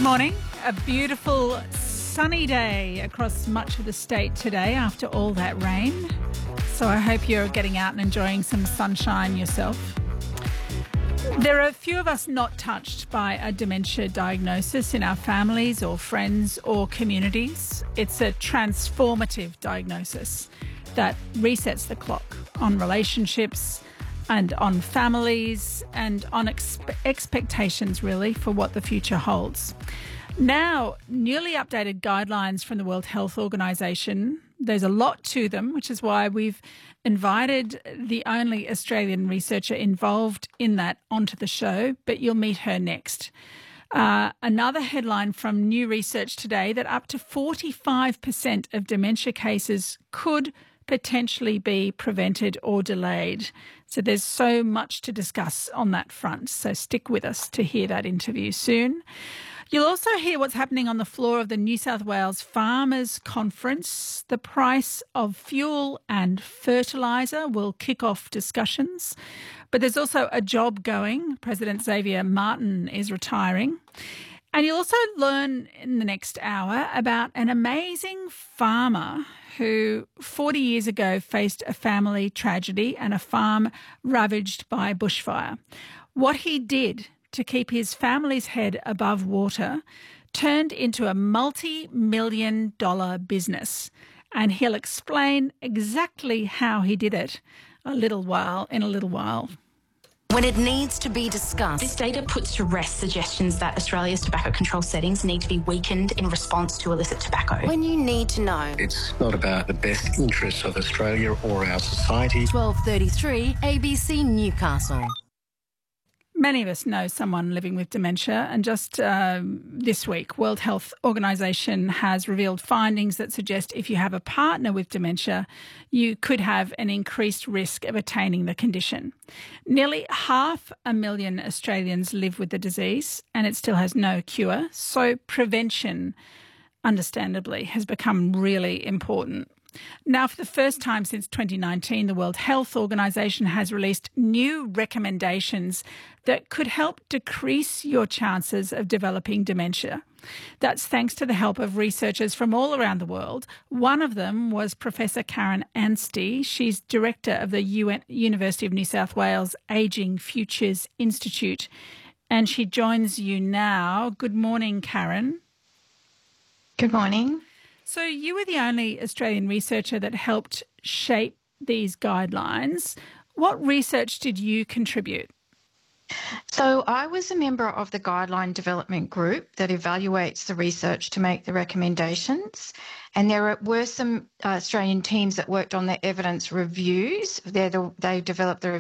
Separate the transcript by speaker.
Speaker 1: Morning. A beautiful sunny day across much of the state today after all that rain. So I hope you're getting out and enjoying some sunshine yourself. There are a few of us not touched by a dementia diagnosis in our families or friends or communities. It's a transformative diagnosis that resets the clock on relationships and on families and on expectations, really, for what the future holds. Now, newly updated guidelines from the World Health Organization, there's a lot to them, which is why we've invited the only Australian researcher involved in that onto the show, but you'll meet her next. Another headline from new research today that up to 45% of dementia cases could potentially be prevented or delayed. So there's so much to discuss on that front. So stick with us to hear that interview soon. You'll also hear what's happening on the floor of the New South Wales Farmers Conference. The price of fuel and fertiliser will kick off discussions. But there's also a job going. President Xavier Martin is retiring. And you'll also learn in the next hour about an amazing farmer who 40 years ago faced a family tragedy and a farm ravaged by bushfire. What he did to keep his family's head above water turned into a multi-million-dollar business. And he'll explain exactly how he did it in a little while.
Speaker 2: When it needs to be discussed.
Speaker 3: This data puts to rest suggestions that Australia's tobacco control settings need to be weakened in response to illicit tobacco.
Speaker 2: When you need to know.
Speaker 4: It's not about the best interests of Australia or our society.
Speaker 2: 12:33 ABC Newcastle.
Speaker 1: Many of us know someone living with dementia, and just this week, World Health Organization has revealed findings that suggest if you have a partner with dementia, you could have an increased risk of attaining the condition. Nearly 500,000 Australians live with the disease, and it still has no cure. So prevention, understandably, has become really important. Now, for the first time since 2019, the World Health Organization has released new recommendations that could help decrease your chances of developing dementia. That's thanks to the help of researchers from all around the world. One of them was Professor Karen Anstey. She's director of the University of New South Wales Ageing Futures Institute, and she joins you now. Good morning, Karen.
Speaker 5: Good morning.
Speaker 1: So you were the only Australian researcher that helped shape these guidelines. What research did you contribute?
Speaker 5: So I was a member of the guideline development group that evaluates the research to make the recommendations. And there were some Australian teams that worked on the evidence reviews. They developed the